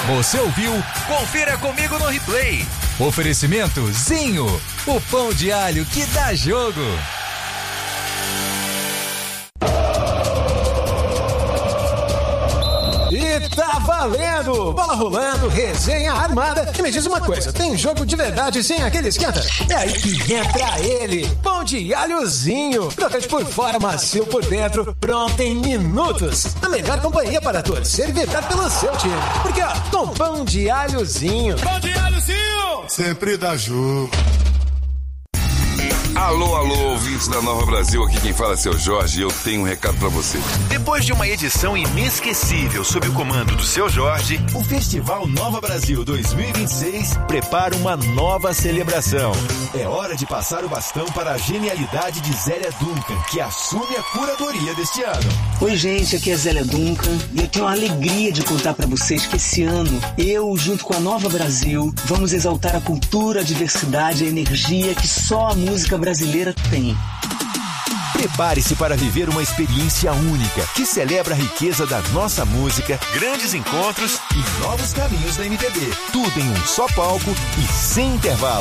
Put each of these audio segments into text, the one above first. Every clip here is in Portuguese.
Você ouviu? Confira comigo no replay. Oferecimento Zinho, o pão de alho que dá jogo. E tá valendo! Bola rolando, resenha armada. E me diz uma coisa, tem jogo de verdade sem aquele esquenta? É aí que entra ele, pão de alhozinho. Crocante por fora, macio por dentro, pronto em minutos. A melhor companhia para torcer e vibrar pelo seu time. Porque ó, com pão de alhozinho. Pão de alhozinho! Sempre dá jogo. Alô, ouvintes da Nova Brasil, aqui quem fala é seu Jorge e eu tenho um recado pra você. Depois de uma edição inesquecível sob o comando do seu Jorge, o Festival Nova Brasil 2026 prepara uma nova celebração. É hora de passar o bastão para a genialidade de Zélia Duncan, que assume a curadoria deste ano. Oi, gente, aqui é Zélia Duncan e eu tenho a alegria de contar pra vocês que esse ano, eu, junto com a Nova Brasil, vamos exaltar a cultura, a diversidade e a energia que só a música brasileira tem. Prepare-se para viver uma experiência única que celebra a riqueza da nossa música, grandes encontros e novos caminhos da MPB. Tudo em um só palco e sem intervalo.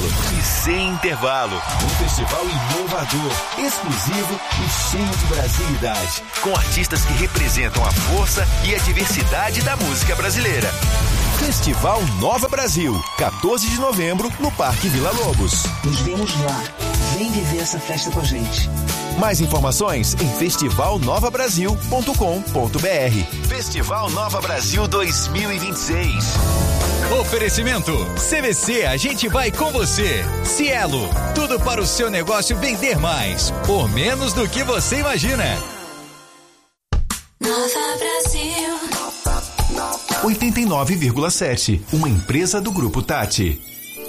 Um festival inovador, exclusivo e cheio de brasilidade. Com artistas que representam a força e a diversidade da música brasileira. Festival Nova Brasil, 14 de novembro, no Parque Vila Lobos. Nos vemos lá. Vem viver essa festa com a gente. Mais informações em festivalnovabrasil.com.br. Festival Nova Brasil 2026. Oferecimento CVC, a gente vai com você. Cielo, tudo para o seu negócio vender mais, por menos do que você imagina. Nova Brasil 89,7, uma empresa do Grupo Tati.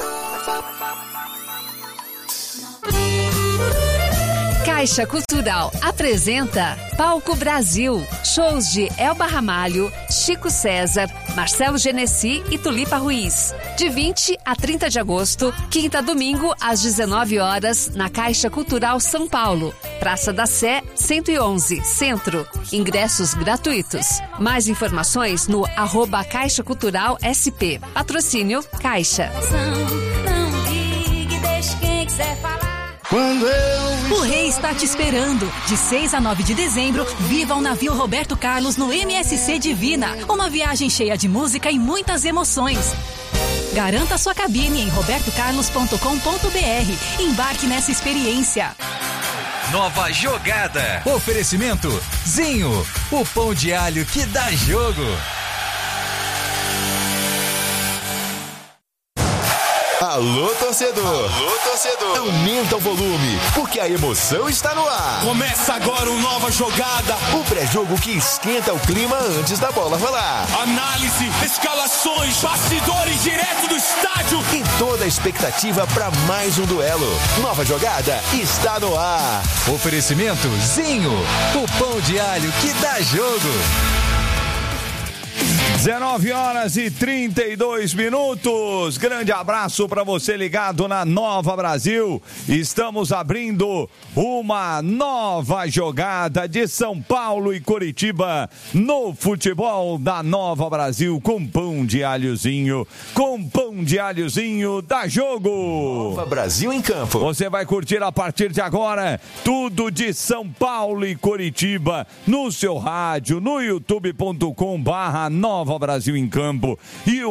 Caixa Cultural apresenta Palco Brasil. Shows de Elba Ramalho, Chico César, Marcelo Genesi e Tulipa Ruiz. De 20 a 30 de agosto, quinta a domingo, às 19 horas, na Caixa Cultural São Paulo. Praça da Sé, 111, Centro. Ingressos gratuitos. Mais informações no @Caixa Cultural SP. Patrocínio Caixa. Não ligue, deixe quem quiser falar. O rei está te esperando. De 6 a 9 de dezembro, viva o navio Roberto Carlos no MSC Divina. Uma viagem cheia de música e muitas emoções. Garanta sua cabine em robertocarlos.com.br. Embarque nessa experiência. Nova jogada. Oferecimento Zinho, o pão de alho que dá jogo. Alô, torcedor! Aumenta o volume, porque a emoção está no ar. Começa agora uma nova jogada. O pré-jogo que esquenta o clima antes da bola rolar. Análise, escalações, bastidores direto do estádio. E toda a expectativa para mais um duelo. Nova jogada está no ar. Oferecimento Zinho, o pão de alho que dá jogo. 19h32. Grande abraço para você ligado na Nova Brasil. Estamos abrindo uma nova jogada de São Paulo e Coritiba no futebol da Nova Brasil com pão de alhozinho. Com pão de alhozinho dá jogo. Nova Brasil em campo. Você vai curtir a partir de agora tudo de São Paulo e Coritiba no seu rádio, no youtube.com/Nova Brasil em Campo,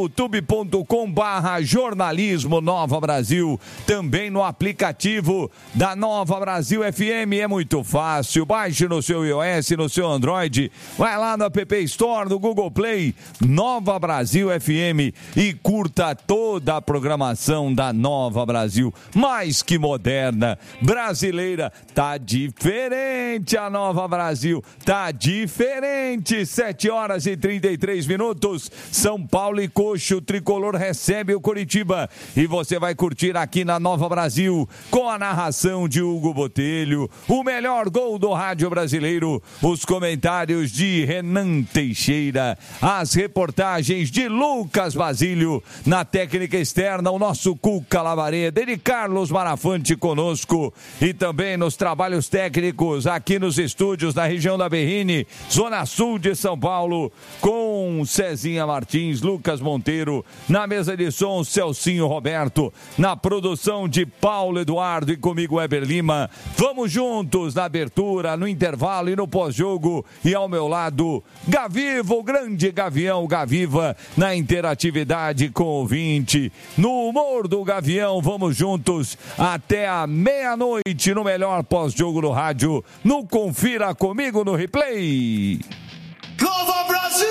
youtube.com/jornalismo Nova Brasil, também no aplicativo da Nova Brasil FM. É muito fácil, baixe no seu iOS, no seu Android, vai lá no App Store, no Google Play, Nova Brasil FM, e curta toda a programação da Nova Brasil, mais que moderna, brasileira. Tá diferente a Nova Brasil, tá diferente. 7h33. São Paulo e Coxa, o tricolor recebe o Coritiba e você vai curtir aqui na Nova Brasil com a narração de Hugo Botelho, o melhor gol do rádio brasileiro, os comentários de Renan Teixeira, as reportagens de Lucas Basílio, na técnica externa o nosso Cuca Lavareda, de Carlos Marafante conosco, e também nos trabalhos técnicos aqui nos estúdios na região da Berrini, Zona Sul de São Paulo, com Cezinha Martins, Lucas Monteiro, na mesa de som, Celcinho Roberto, na produção de Paulo Eduardo e comigo, Weber Lima. Vamos juntos na abertura, no intervalo e no pós-jogo. E ao meu lado, Gaviva, o grande Gavião, Gaviva, na interatividade com o ouvinte. No humor do Gavião, vamos juntos até a meia-noite no melhor pós-jogo do rádio. No Confira Comigo no Replay. Nova Brasil!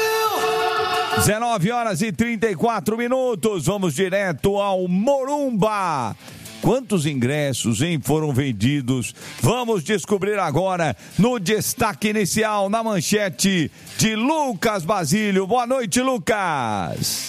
19 horas e 34 minutos. Vamos direto ao Morumba. Quantos ingressos, hein, foram vendidos? Vamos descobrir agora no destaque inicial, na manchete de Lucas Basílio. Boa noite, Lucas.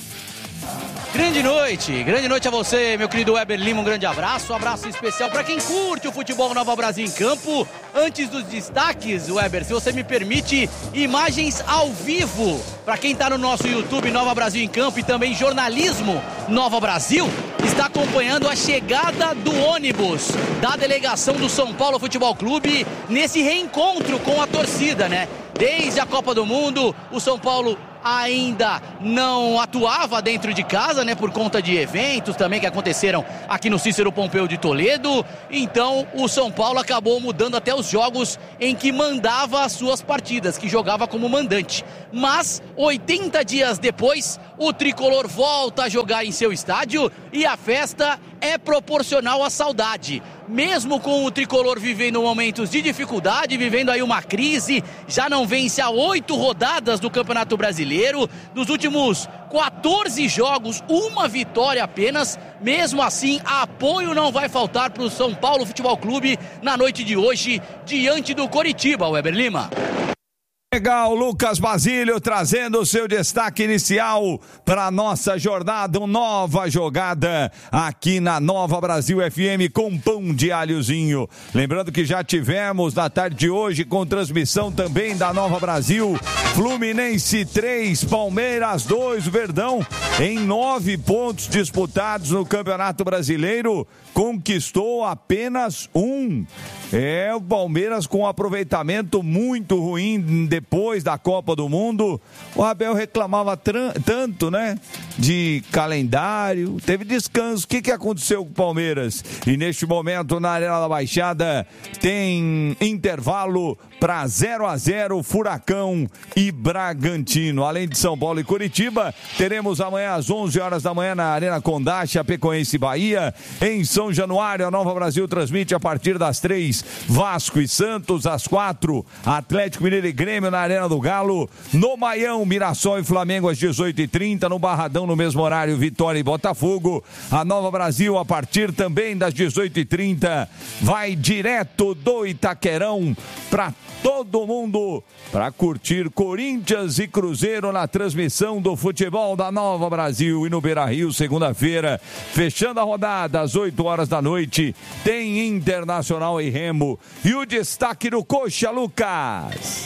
Grande noite a você, meu querido Weber Lima, um grande abraço especial para quem curte o futebol Nova Brasil em campo. Antes dos destaques, Weber, se você me permite, imagens ao vivo para quem está no nosso YouTube Nova Brasil em Campo e também jornalismo Nova Brasil, está acompanhando a chegada do ônibus da delegação do São Paulo Futebol Clube nesse reencontro com a torcida, né? Desde a Copa do Mundo, o São Paulo ainda não atuava dentro de casa, né, por conta de eventos também que aconteceram aqui no Cícero Pompeu de Toledo. Então o São Paulo acabou mudando até os jogos em que mandava as suas partidas, que jogava como mandante. Mas 80 dias depois, o tricolor volta a jogar em seu estádio e a festa é proporcional à saudade. Mesmo com o tricolor vivendo momentos de dificuldade, vivendo aí uma crise, já não vence há 8 rodadas do Campeonato Brasileiro. Dos últimos 14 jogos, uma vitória apenas. Mesmo assim, apoio não vai faltar para o São Paulo Futebol Clube na noite de hoje, diante do Coritiba, Weber Lima. Legal, Lucas Basílio trazendo o seu destaque inicial para a nossa jornada, uma nova jogada aqui na Nova Brasil FM com pão de alhozinho. Lembrando que já tivemos na tarde de hoje com transmissão também da Nova Brasil, Fluminense 3, Palmeiras 2, Verdão em 9 pontos disputados no Campeonato Brasileiro, conquistou apenas 1. O Palmeiras com um aproveitamento muito ruim depois da Copa do Mundo. O Abel reclamava tanto, né, de calendário, teve descanso. O que aconteceu com o Palmeiras? E neste momento na Arena da Baixada tem intervalo para 0-0 Furacão e Bragantino. Além de São Paulo e Curitiba, teremos amanhã às 11 horas da manhã na Arena Condá, Chapecoense e Bahia. Em São Januário, a Nova Brasil transmite a partir das 3, Vasco e Santos, às 4, Atlético Mineiro e Grêmio na Arena do Galo. No Maião, Mirassol e Flamengo às 18h30. No Barradão, no mesmo horário, Vitória e Botafogo. A Nova Brasil, a partir também das 18h30, vai direto do Itaquerão para todo mundo para curtir Corinthians e Cruzeiro na transmissão do futebol da Nova Brasil. E no Beira-Rio, segunda-feira, fechando a rodada às 8 horas da noite, tem Internacional e Remo. E o destaque do Coxa, Lucas.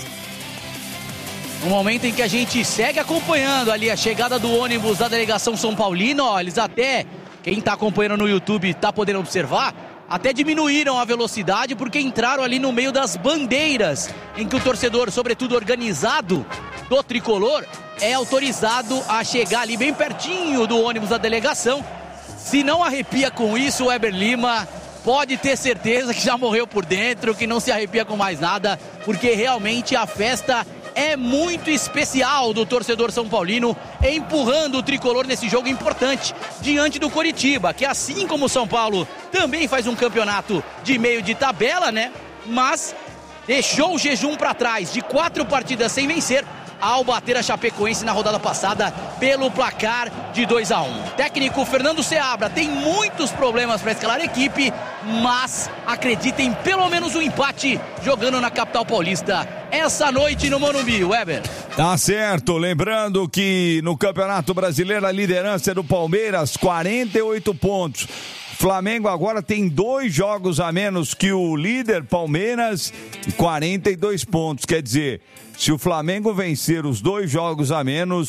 Um momento em que a gente segue acompanhando ali a chegada do ônibus da delegação São Paulino. Ó, eles até, quem está acompanhando no YouTube está podendo observar, até diminuíram a velocidade porque entraram ali no meio das bandeiras, em que o torcedor, sobretudo organizado do tricolor, é autorizado a chegar ali bem pertinho do ônibus da delegação. Se não arrepia com isso, o Weber Lima pode ter certeza que já morreu por dentro, que não se arrepia com mais nada, porque realmente a festa é muito especial do torcedor São Paulino, empurrando o tricolor nesse jogo importante diante do Coritiba, que assim como o São Paulo também faz um campeonato de meio de tabela, né? Mas deixou o jejum para trás de 4 partidas sem vencer ao bater a Chapecoense na rodada passada pelo placar de 2-1. Técnico Fernando Seabra tem muitos problemas para escalar a equipe, mas acredita em pelo menos um empate jogando na capital paulista essa noite no Morumbi, Weber. Tá certo, lembrando que no Campeonato Brasileiro a liderança é do Palmeiras, 48 pontos. Flamengo agora tem 2 jogos a menos que o líder Palmeiras e 42 pontos. Quer dizer, se o Flamengo vencer os 2 jogos a menos,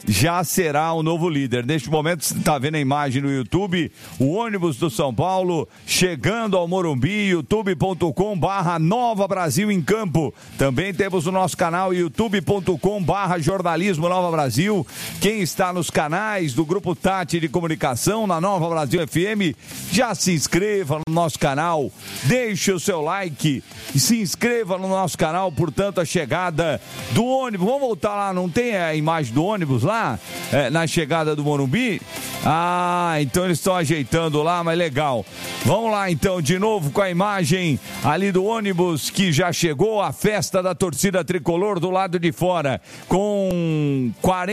já será o novo líder. Neste momento, você está vendo a imagem no YouTube, o ônibus do São Paulo chegando ao Morumbi, youtube.com/Nova Brasil em Campo. Também temos o nosso canal youtube.com/Jornalismo Nova Brasil. Quem está nos canais do Grupo Tati de Comunicação, na Nova Brasil FM, já se inscreva no nosso canal, deixe o seu like e se inscreva no nosso canal. Portanto, a chegada do ônibus, vamos voltar lá, não tem a imagem do ônibus lá? Na chegada do Morumbi? Então eles estão ajeitando lá, mas legal. Vamos lá então, de novo com a imagem ali do ônibus que já chegou, a festa da torcida tricolor do lado de fora, com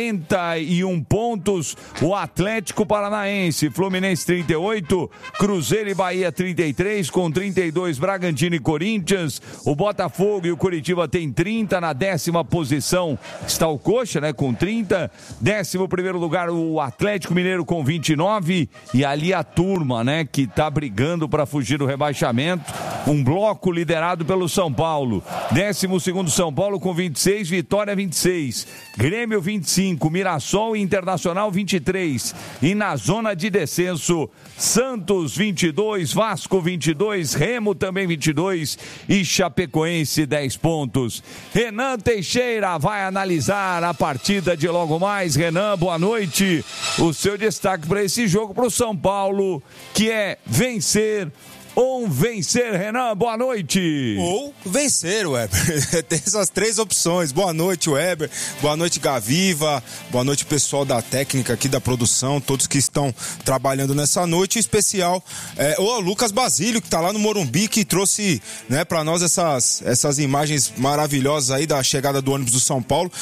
41 pontos, o Atlético Paranaense, Fluminense 38, Cruzeiro e Bahia 33, com 32 Bragantino e Corinthians, o Botafogo e o Curitiba tem 30, na 10ª posição está o Coxa, né, com 30, 11º lugar o Atlético Mineiro com 29, e ali a turma, né, que tá brigando para fugir do rebaixamento, um bloco liderado pelo São Paulo, 12º São Paulo com 26, Vitória 26, Grêmio 25, Mirassol e Internacional 23, e na zona de descenso, Santos 22, Vasco 22, Remo também 22 e Chapecoense 10 pontos. Renan Teixeira vai analisar a partida de logo mais. Renan, boa noite. O seu destaque para esse jogo para o São Paulo, que é vencer ou vencer, Renan, boa noite. Ou vencer, Weber. Tem essas três opções. Boa noite, Weber. Boa noite, Gaviva. Boa noite, pessoal da técnica aqui da produção, todos que estão trabalhando nessa noite. Em especial, o Lucas Basílio, que está lá no Morumbi, que trouxe, né, para nós essas imagens maravilhosas aí da chegada do ônibus do São Paulo.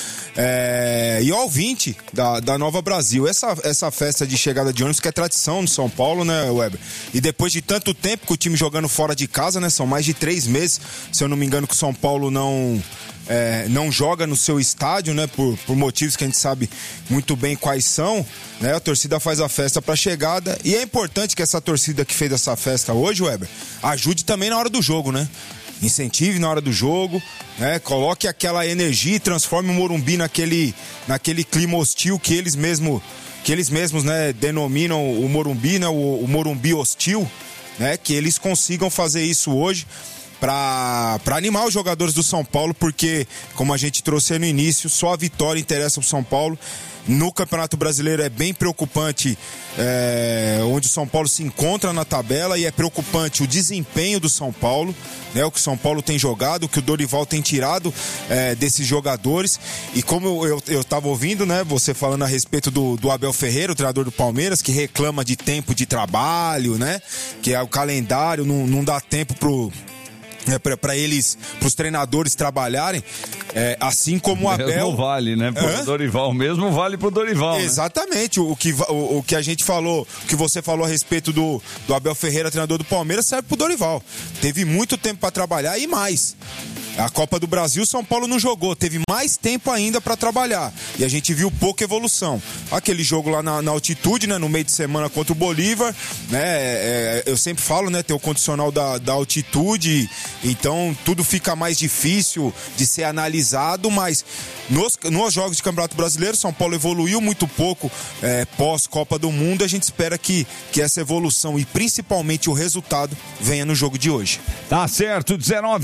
E ao ouvinte da Nova Brasil. Essa festa de chegada de ônibus que é tradição no São Paulo, né, Weber? E depois de tanto tempo que o time jogando fora de casa, né? São mais de 3 meses, se eu não me engano, que o São Paulo não joga no seu estádio, né? Por motivos que a gente sabe muito bem quais são, né? A torcida faz a festa para a chegada, e é importante que essa torcida que fez essa festa hoje, Weber, ajude também na hora do jogo, né? Incentive na hora do jogo, né? Coloque aquela energia e transforme o Morumbi naquele clima hostil que eles mesmos, né, denominam o Morumbi, né? O Morumbi hostil, né, que eles consigam fazer isso hoje para animar os jogadores do São Paulo, porque, como a gente trouxe aí no início, só a vitória interessa pro São Paulo. No Campeonato Brasileiro é bem preocupante onde o São Paulo se encontra na tabela, e é preocupante o desempenho do São Paulo, né, o que o São Paulo tem jogado, o que o Dorival tem tirado desses jogadores. E como eu estava ouvindo, né, você falando a respeito do Abel Ferreira, o treinador do Palmeiras, que reclama de tempo de trabalho, né, que o calendário não dá tempo para os treinadores trabalharem, assim como o Abel. Mesmo vale, né? Pro Dorival, mesmo vale pro Dorival. Exatamente, né? O que a gente falou, o que você falou a respeito do Abel Ferreira, treinador do Palmeiras, serve pro Dorival. Teve muito tempo para trabalhar e mais. A Copa do Brasil, São Paulo não jogou, teve mais tempo ainda para trabalhar, e a gente viu pouca evolução. Aquele jogo lá na altitude, né, no meio de semana contra o Bolívar, né, eu sempre falo, né, tem o condicional da altitude, então tudo fica mais difícil de ser analisado, mas nos jogos de Campeonato Brasileiro, São Paulo evoluiu muito pouco pós-Copa do Mundo. A gente espera que essa evolução e principalmente o resultado venha no jogo de hoje. Tá certo,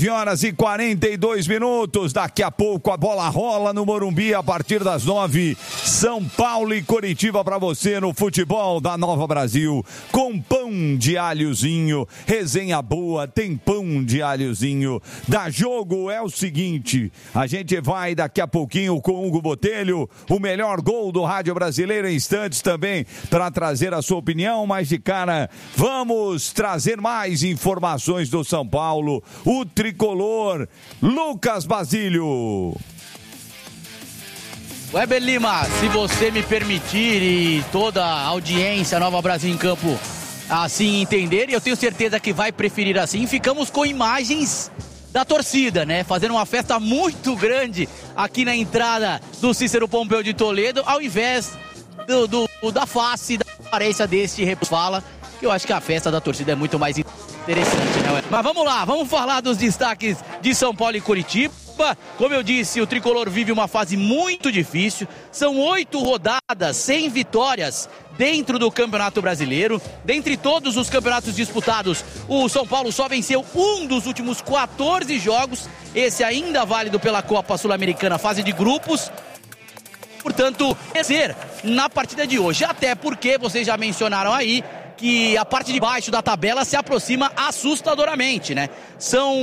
19h42. Daqui a pouco a bola rola no Morumbi a partir das 9. São Paulo e Coritiba para você no futebol da Nova Brasil, com pão de alhozinho, resenha boa, tem pão de alhozinho. Da jogo é o seguinte, a gente vai daqui a pouquinho com o Hugo Botelho, o melhor gol do rádio brasileiro, em instantes também para trazer a sua opinião, mas de cara vamos trazer mais informações do São Paulo, o tricolor Lucas Basílio. Weber Lima, se você me permitir e toda a audiência Nova Brasil em Campo assim entender, e eu tenho certeza que vai preferir assim, ficamos com imagens da torcida, né? Fazendo uma festa muito grande aqui na entrada do Cícero Pompeu de Toledo, ao invés da face, da aparência deste fala, que eu acho que a festa da torcida é muito mais interessante, né? Mas vamos lá, vamos falar dos destaques de São Paulo e Coritiba. Copa. Como eu disse, o Tricolor vive uma fase muito difícil. São 8 rodadas sem vitórias dentro do Campeonato Brasileiro. Dentre todos os campeonatos disputados, o São Paulo só venceu um dos últimos 14 jogos. Esse ainda válido pela Copa Sul-Americana, fase de grupos. Portanto, vencer na partida de hoje. Até porque vocês já mencionaram aí que a parte de baixo da tabela se aproxima assustadoramente, né? São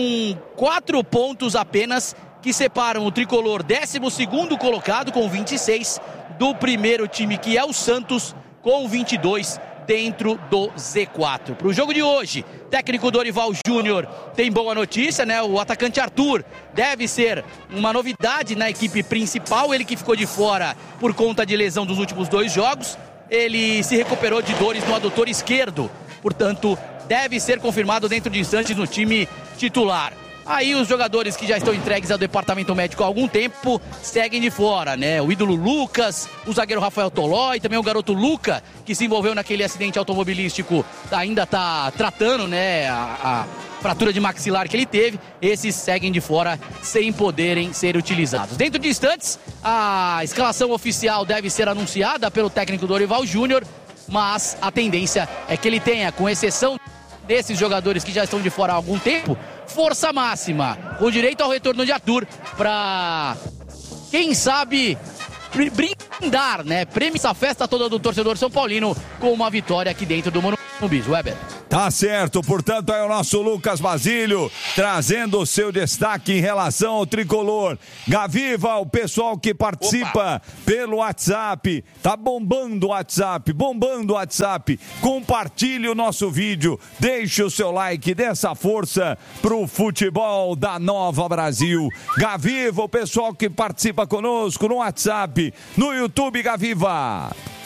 4 pontos apenas que separam o Tricolor 12º colocado com 26 do primeiro time, que é o Santos, com 22 dentro do Z4. Para o jogo de hoje, técnico Dorival Júnior tem boa notícia, né? O atacante Arthur deve ser uma novidade na equipe principal, ele que ficou de fora por conta de lesão dos últimos 2 jogos. Ele se recuperou de dores no adutor esquerdo, portanto, deve ser confirmado dentro de instantes no time titular. Aí os jogadores que já estão entregues ao departamento médico há algum tempo seguem de fora, né? O ídolo Lucas, o zagueiro Rafael Tolói, também o garoto Luca, que se envolveu naquele acidente automobilístico, ainda está tratando, né, a fratura de maxilar que ele teve. Esses seguem de fora sem poderem ser utilizados. Dentro de instantes, a escalação oficial deve ser anunciada pelo técnico Dorival Júnior, mas a tendência é que ele tenha, com exceção desses jogadores que já estão de fora há algum tempo, força máxima, com direito ao retorno de Arthur, para, quem sabe, brindar, né? Prêmio essa festa toda do torcedor São Paulino com uma vitória aqui dentro do Morumbi. Weber. Tá certo, portanto é o nosso Lucas Basílio trazendo o seu destaque em relação ao Tricolor. Gaviva, o pessoal que participa pelo WhatsApp, tá bombando o WhatsApp, compartilhe o nosso vídeo, deixe o seu like, dê essa força pro futebol da Nova Brasil. Gaviva, o pessoal que participa conosco no WhatsApp, no YouTube, Gaviva.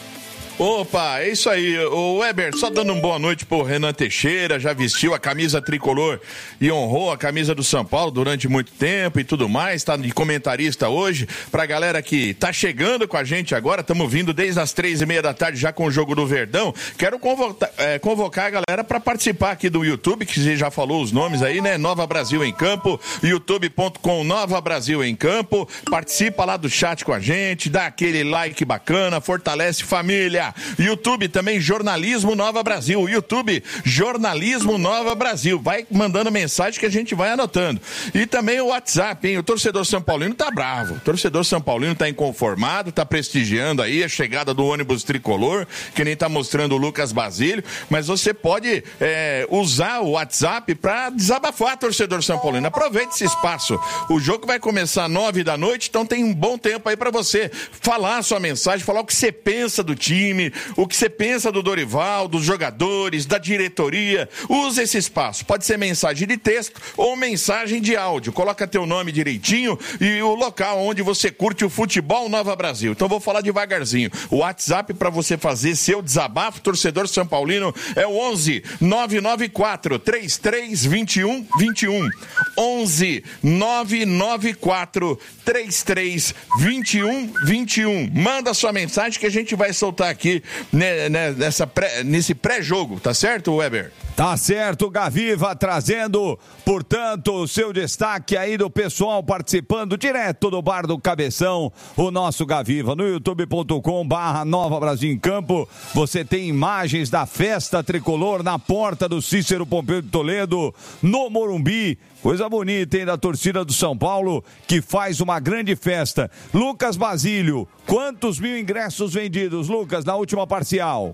Opa, é isso aí. O Weber, só dando uma boa noite pro Renan Teixeira, já vestiu a camisa tricolor e honrou a camisa do São Paulo durante muito tempo e tudo mais, tá de comentarista hoje. Pra galera que tá chegando com a gente agora, estamos vindo desde as 3:30 da tarde já com o jogo do Verdão. Quero convocar a galera pra participar aqui do YouTube, que você já falou os nomes aí, né? Nova Brasil em Campo, youtube.com Nova Brasil em Campo. Participa lá do chat com a gente, dá aquele like bacana, fortalece família. YouTube também, Jornalismo Nova Brasil. YouTube, Jornalismo Nova Brasil. Vai mandando mensagem que a gente vai anotando. E também o WhatsApp, hein? O torcedor São Paulino tá bravo. O torcedor São Paulino tá inconformado, tá prestigiando aí a chegada do ônibus tricolor, que nem tá mostrando o Lucas Basílio. Mas você pode usar o WhatsApp pra desabafar, torcedor São Paulino. Aproveite esse espaço. O jogo vai começar às 9 da noite, então tem um bom tempo aí pra você falar a sua mensagem, falar o que você pensa do time, o que você pensa do Dorival, dos jogadores, da diretoria. Use esse espaço. Pode ser mensagem de texto ou mensagem de áudio. Coloca teu nome direitinho e o local onde você curte o futebol Nova Brasil. Então vou falar devagarzinho. O WhatsApp para você fazer seu desabafo, torcedor São Paulino, é o 11 994 33 21 21. 11 994 33 21 21. Manda sua mensagem que a gente vai soltar aqui nesse pré-jogo, tá certo, Weber? Tá certo, Gaviva, trazendo, portanto, o seu destaque aí do pessoal participando direto do Bar do Cabeção, o nosso Gaviva, no youtube.com/Nova Brasil em Campo. Você tem imagens da festa tricolor na porta do Cícero Pompeu de Toledo, no Morumbi. Coisa bonita, hein, da torcida do São Paulo, que faz uma grande festa. Lucas Basílio, quantos mil ingressos vendidos, Lucas, na última parcial?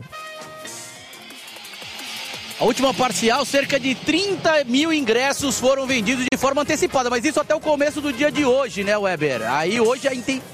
A última parcial, cerca de 30 mil ingressos foram vendidos de forma antecipada, mas isso até o começo do dia de hoje, né, Weber? Aí hoje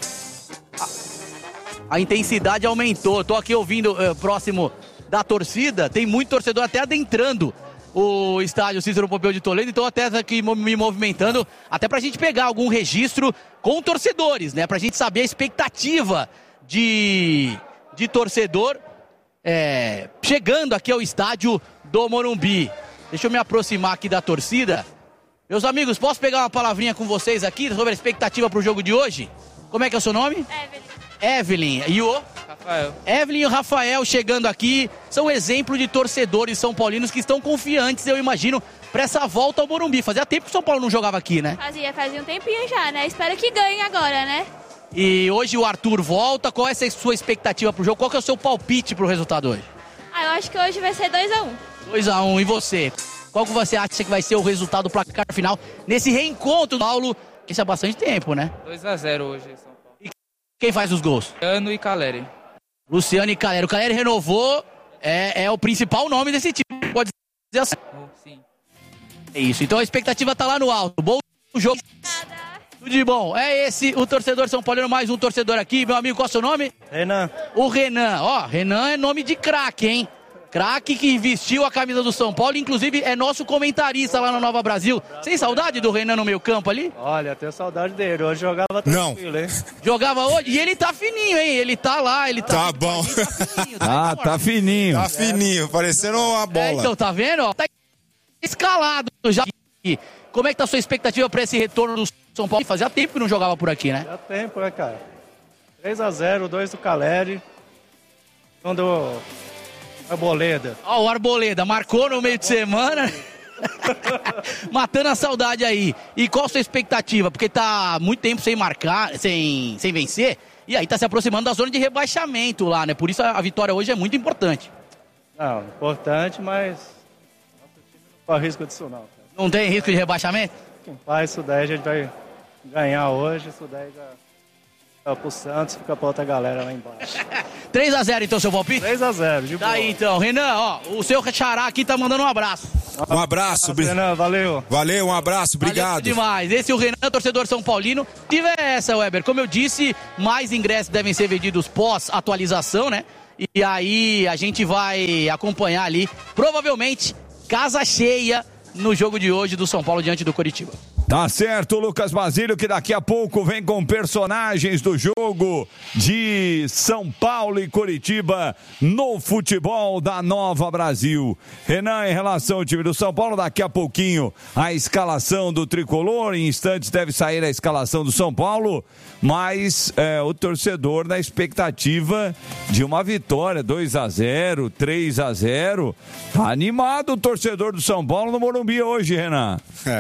a intensidade aumentou. Tô aqui ouvindo próximo da torcida, tem muito torcedor até adentrando o estádio Cícero Pompeu de Toledo, então até aqui me movimentando, até pra gente pegar algum registro com torcedores, né? Pra gente saber a expectativa de torcedor chegando aqui ao estádio do Morumbi. Deixa eu me aproximar aqui da torcida. Meus amigos, posso pegar uma palavrinha com vocês aqui sobre a expectativa pro jogo de hoje? Como é que é o seu nome? Evelyn. E o? Rafael. Evelyn e o Rafael chegando aqui, são exemplo de torcedores são paulinos que estão confiantes, eu imagino, para essa volta ao Morumbi. Fazia tempo que o São Paulo não jogava aqui, né? Fazia um tempinho já, né? Espero que ganhe agora, né? E hoje o Arthur volta, qual é a sua expectativa pro jogo? Qual que é o seu palpite pro resultado hoje? Eu acho que hoje vai ser 2-1. 2-1, e você? Qual que você acha que vai ser o resultado do placar final nesse reencontro do Paulo? Isso há bastante tempo, né? 2-0 hoje, São Paulo. E quem faz os gols? Luciano e Caleri. Luciano e Caleri. O Caleri renovou, é o principal nome desse time, pode dizer assim. Sim. É isso, então a expectativa tá lá no alto. Bom jogo. Tudo de bom. É esse o torcedor São Paulino, mais um torcedor aqui. Meu amigo, qual é o seu nome? Renan. O Renan. Ó, Renan é nome de craque, hein? Craque que vestiu a camisa do São Paulo, inclusive é nosso comentarista lá no Nova Brasil. Sem saudade do Renan no meio campo ali? Olha, tenho saudade dele. Hoje jogava tranquilo, hein? Jogava hoje? E ele tá fininho, hein? Ele tá lá, ele tá... Tá bom. Tá fininho. Tá fininho, parecendo uma bola. Então, tá vendo? Ó, tá escalado já. Como é que tá a sua expectativa pra esse retorno do São Paulo? Fazia tempo que não jogava por aqui, né? Fazia tempo, né, cara? 3-0, 2 do Caleri. Um do Arboleda. Ó, o Arboleda marcou no meio de semana. Matando a saudade aí. E qual a sua expectativa? Porque tá muito tempo sem marcar, sem vencer. E aí tá se aproximando da zona de rebaixamento lá, né? Por isso a vitória hoje é muito importante. Não, importante, mas nosso time não corre risco disso não, cara. Não tem risco de rebaixamento? Quem faz isso daí a gente vai ganhar hoje, isso daí já fica pro Santos, fica pra outra galera lá embaixo. 3-0 então, seu palpite? 3-0, de boa. Daí então, Renan, ó, o seu xará aqui tá mandando um abraço. Um abraço, Renan, valeu. Valeu, um abraço, obrigado. Valeu demais. Esse é o Renan, torcedor São Paulino. Tive essa, Weber. Como eu disse, mais ingressos devem ser vendidos pós-atualização, né? E aí a gente vai acompanhar ali, provavelmente, casa cheia no jogo de hoje do São Paulo diante do Coritiba. Tá certo, Lucas Basílio, que daqui a pouco vem com personagens do jogo de São Paulo e Coritiba no futebol da Nova Brasil. Renan, em relação ao time do São Paulo, daqui a pouquinho a escalação do Tricolor, em instantes deve sair a escalação do São Paulo, mas o torcedor na expectativa de uma vitória, 2-0, 3-0, tá animado o torcedor do São Paulo no Morumbi hoje, Renan.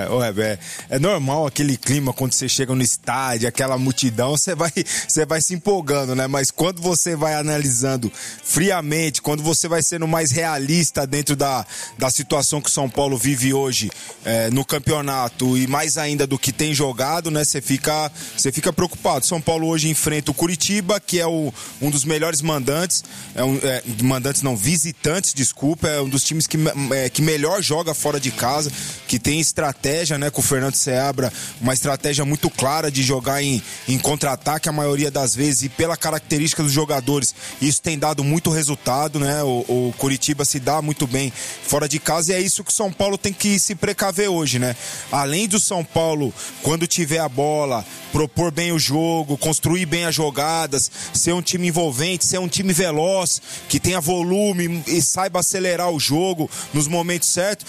É normal aquele clima quando você chega no estádio, aquela multidão, você vai se empolgando, né? Mas quando você vai analisando friamente, quando você vai sendo mais realista dentro da situação que o São Paulo vive hoje no campeonato e mais ainda do que tem jogado, né? Você fica preocupado. São Paulo hoje enfrenta o Curitiba, que é um dos melhores mandantes, visitantes, desculpa, é um dos times que melhor joga fora de casa, que tem estratégia, né? Com o Fernando Seabra, uma estratégia muito clara de jogar em contra-ataque a maioria das vezes, e pela característica dos jogadores, isso tem dado muito resultado, né? O Curitiba se dá muito bem fora de casa, e é isso que o São Paulo tem que se precaver hoje, né? Além do São Paulo, quando tiver a bola, propor bem o jogo, construir bem as jogadas, ser um time envolvente, ser um time veloz, que tenha volume e saiba acelerar o jogo nos momentos certos.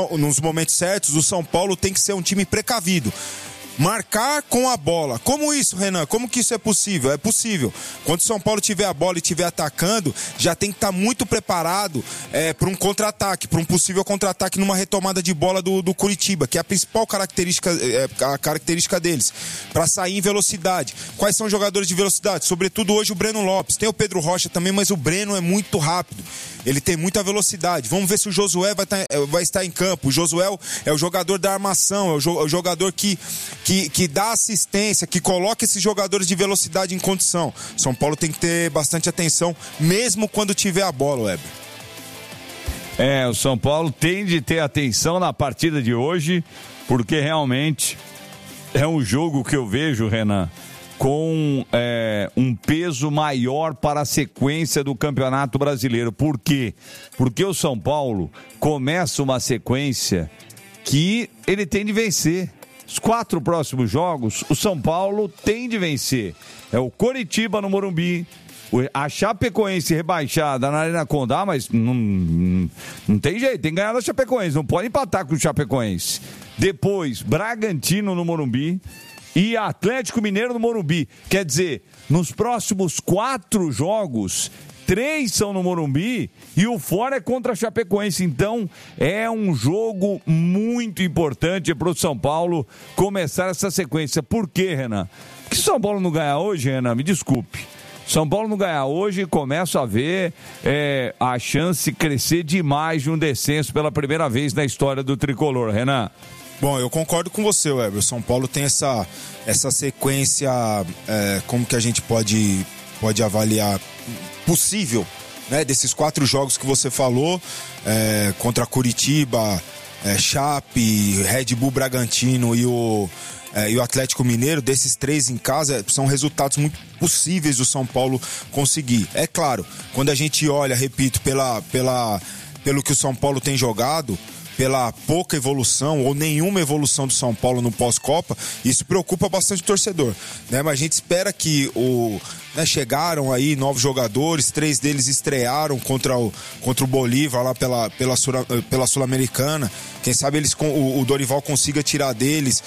O São Paulo tem que ser um time precavido. Marcar com a bola. Como isso, Renan? Como que isso é possível? É possível. Quando o São Paulo tiver a bola e estiver atacando, já tem que estar muito preparado para um contra-ataque, para um possível contra-ataque numa retomada de bola do Curitiba, que é a principal característica deles, para sair em velocidade. Quais são os jogadores de velocidade? Sobretudo hoje o Breno Lopes. Tem o Pedro Rocha também, mas o Breno é muito rápido. Ele tem muita velocidade. Vamos ver se o Josué vai estar em campo. O Josué é o jogador da armação, é o jogador que dá assistência, que coloca esses jogadores de velocidade em condição. São Paulo tem que ter bastante atenção, mesmo quando tiver a bola, Weber. O São Paulo tem de ter atenção na partida de hoje, porque realmente é um jogo que eu vejo, Renan, com um peso maior para a sequência do Campeonato Brasileiro. Por quê? Porque o São Paulo começa uma sequência que ele tem de vencer. Os 4 próximos jogos, o São Paulo tem de vencer. É o Coritiba no Morumbi, a Chapecoense rebaixada na Arena Condá, mas não tem jeito, tem que ganhar da Chapecoense, não pode empatar com o Chapecoense. Depois, Bragantino no Morumbi, e Atlético Mineiro no Morumbi. Quer dizer, nos próximos 4 jogos, 3 são no Morumbi e o fora é contra a Chapecoense. Então, é um jogo muito importante para o São Paulo começar essa sequência. Por quê, Renan? Porque se São Paulo não ganhar hoje, Renan, me desculpe. São Paulo não ganhar hoje, começa a ver a chance crescer demais de um descenso pela primeira vez na história do Tricolor, Renan. Bom, eu concordo com você, Weber. O São Paulo tem essa sequência, como que a gente pode avaliar, possível, né? Desses 4 jogos que você falou, contra Curitiba, Chape, Red Bull Bragantino e o Atlético Mineiro, desses 3 em casa, são resultados muito possíveis do São Paulo conseguir. É claro, quando a gente olha, repito, pelo que o São Paulo tem jogado, pela pouca evolução ou nenhuma evolução do São Paulo no pós-Copa, isso preocupa bastante o torcedor, né? Mas a gente espera que chegaram aí novos jogadores, 3 deles estrearam contra o Bolívar lá pela Sul-Americana. Quem sabe o Dorival consiga tirar deles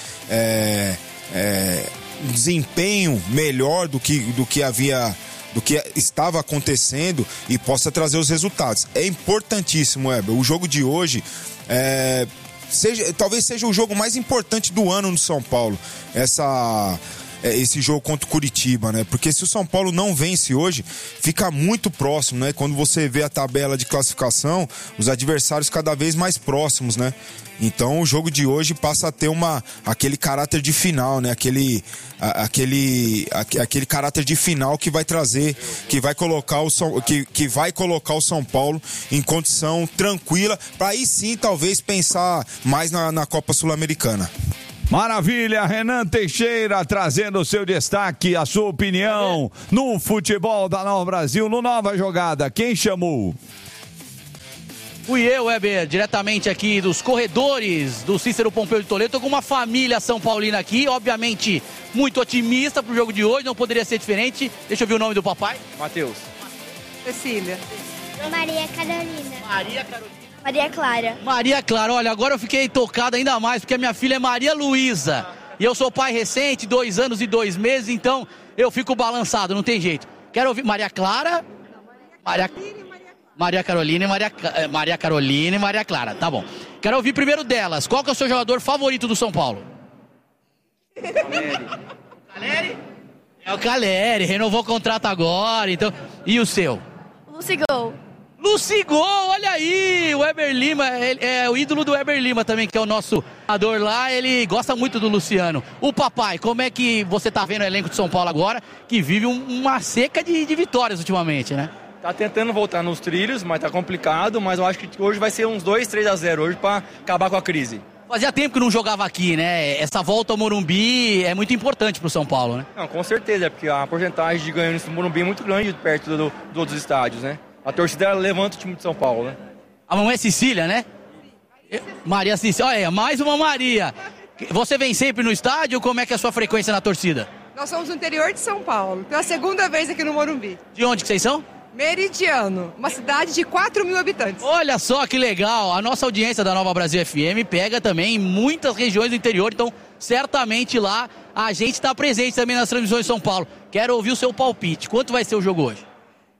um desempenho melhor do que estava acontecendo e possa trazer os resultados. É importantíssimo, Weber. O jogo de hoje talvez seja o jogo mais importante do ano no São Paulo. Esse jogo contra o Curitiba, né? Porque se o São Paulo não vence hoje, fica muito próximo, né? Quando você vê a tabela de classificação, os adversários cada vez mais próximos, né? Então o jogo de hoje passa a ter aquele caráter de final, né? Aquele caráter de final que vai trazer, que vai colocar o São Paulo em condição tranquila, para aí sim talvez pensar mais na Copa Sul-Americana. Maravilha, Renan Teixeira trazendo o seu destaque, a sua opinião no futebol da Nova Brasil, no Nova Jogada. Quem chamou? Fui eu, Weber, diretamente aqui dos corredores do Cícero Pompeu de Toledo. Tô com uma família São Paulina aqui, obviamente muito otimista pro jogo de hoje, não poderia ser diferente. Deixa eu ver o nome do papai. Matheus. Cecília. Maria Carolina. Maria Carolina. Maria Clara. Maria Clara, olha, agora eu fiquei tocado ainda mais, porque a minha filha é Maria Luísa. E eu sou pai recente, 2 anos e 2 meses, então eu fico balançado, não tem jeito. Quero ouvir Maria Clara, Maria Carolina e Maria Carolina e Maria Clara, tá bom. Quero ouvir primeiro delas. Qual que é o seu jogador favorito do São Paulo? Caleri? É o Caleri, renovou o contrato agora, então. E o seu? Lucigol. Lucigol, olha aí, o Weber Lima, é o ídolo do Weber Lima também, que é o nosso jogador lá, ele gosta muito do Luciano. O papai, como é que você tá vendo o elenco de São Paulo agora, que vive uma seca de vitórias ultimamente, né? Tá tentando voltar nos trilhos, mas tá complicado, mas eu acho que hoje vai ser uns 2-3-0 hoje pra acabar com a crise. Fazia tempo que não jogava aqui, né? Essa volta ao Morumbi é muito importante pro São Paulo, né? Não, com certeza, porque a porcentagem de ganho nesse Morumbi é muito grande perto dos outros estádios, né? A torcida levanta o time de São Paulo, né? A mamãe é Cecília, né? Maria Cecília, olha, mais uma Maria. Você vem sempre no estádio? Como é que é a sua frequência na torcida? Nós somos no interior de São Paulo, pela segunda vez aqui no Morumbi. De onde que vocês são? Meridiano, uma cidade de 4.000 habitantes. Olha só que legal, a nossa audiência da Nova Brasil FM pega também em muitas regiões do interior, então certamente lá a gente está presente também nas transmissões de São Paulo. Quero ouvir o seu palpite, quanto vai ser o jogo hoje?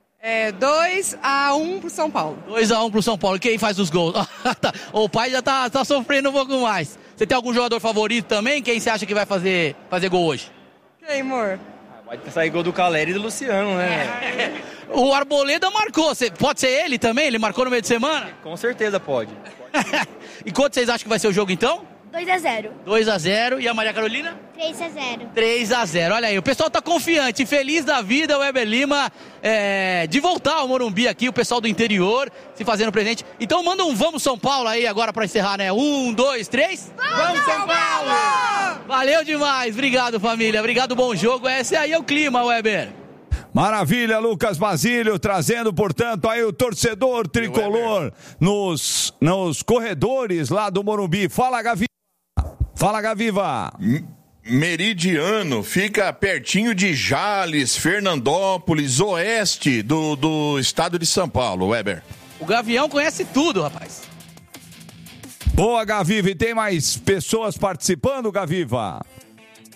2-1 pro São Paulo. 2-1 pro São Paulo, quem faz os gols? O pai já tá sofrendo um pouco mais. Você tem algum jogador favorito também? Quem você acha que vai fazer gol hoje? Quem, amor? Vai sair gol do Caleri e do Luciano, né? O Arboleda marcou, pode ser ele também? Ele marcou no meio de semana? Com certeza pode. E quanto vocês acham que vai ser o jogo então? 2-0. 2-0. E a Maria Carolina? 3-0. 3-0. Olha aí, o pessoal tá confiante, feliz da vida, o Weber Lima, de voltar ao Morumbi aqui, o pessoal do interior se fazendo presente. Então manda um Vamos São Paulo aí agora pra encerrar, né? 1, 2, 3. Vamos São Paulo! Valeu demais, obrigado família, obrigado, bom jogo. Esse aí é o clima, Weber. Maravilha, Lucas Basílio, trazendo, portanto, aí o torcedor tricolor nos corredores lá do Morumbi. Fala, Gaviva! Fala, Gaviva! Meridiano fica pertinho de Jales, Fernandópolis, oeste do estado de São Paulo, Weber. O Gavião conhece tudo, rapaz. Boa, Gaviva. E tem mais pessoas participando, Gaviva?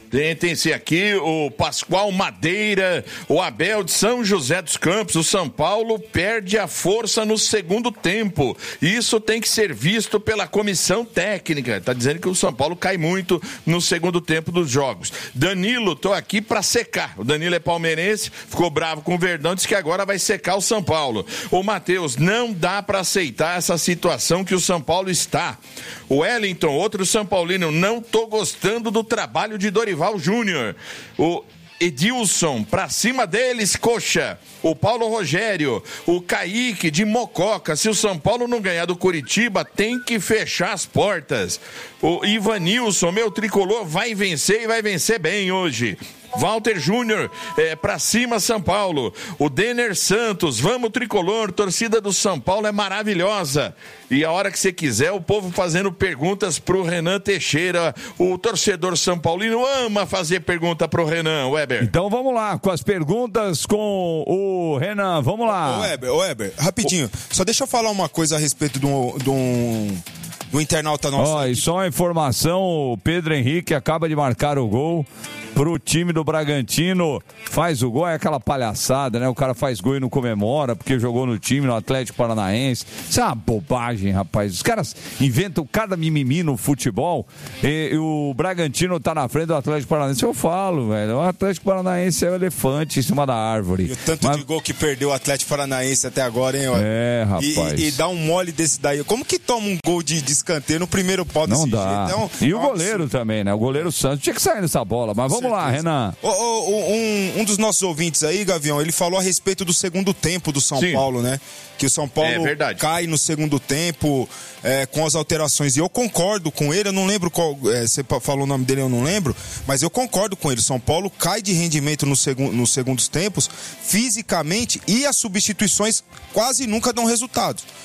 Tem sim aqui o Pascoal Madeira, o Abel de São José dos Campos. O São Paulo perde a força no segundo tempo. Isso tem que ser visto pela comissão técnica. Tá dizendo que o São Paulo cai muito no segundo tempo dos jogos. Danilo, tô aqui pra secar. O Danilo é palmeirense, ficou bravo com o Verdão, disse que agora vai secar o São Paulo. O Matheus, não dá pra aceitar essa situação que o São Paulo está. O Wellington, outro São Paulino, não tô gostando do trabalho de Dorival Júnior. O Edilson, pra cima deles, coxa. O Paulo Rogério, o Kaique de Mococa. Se o São Paulo não ganhar do Curitiba, tem que fechar as portas. O Ivanilson, meu tricolor, vai vencer e vai vencer bem hoje. Walter Júnior, pra cima São Paulo. O Denner Santos, vamos tricolor, torcida do São Paulo é maravilhosa. E a hora que você quiser, o povo fazendo perguntas pro Renan Teixeira. O torcedor São Paulino ama fazer pergunta pro Renan, Weber. Então vamos lá, com as perguntas com o Renan, vamos lá. Ô Weber, rapidinho, só deixa eu falar uma coisa a respeito do internauta nosso. E só uma informação, o Pedro Henrique acaba de marcar o gol pro time do Bragantino, faz o gol, é aquela palhaçada, né? O cara faz gol e não comemora porque jogou no time, no Atlético Paranaense. Isso é uma bobagem, rapaz. Os caras inventam cada mimimi no futebol e o Bragantino tá na frente do Atlético Paranaense. Eu falo, velho, o Atlético Paranaense é o elefante em cima da árvore. E o tanto de gol que perdeu o Atlético Paranaense até agora, hein? É, rapaz. E dá um mole desse daí. Como que toma um gol de escanteio no primeiro pau desse jeito? Não dá. Então, e o goleiro também, né? O goleiro Santos tinha que sair nessa bola, mas vamos lá, Renan. Um dos nossos ouvintes aí, Gavião, ele falou a respeito do segundo tempo do São Paulo, né? Que o São Paulo cai no segundo tempo com as alterações. E eu concordo com ele, eu não lembro qual. Você falou o nome dele, eu não lembro, mas eu concordo com ele. São Paulo cai de rendimento nos segundos tempos, fisicamente, e as substituições quase nunca dão resultado.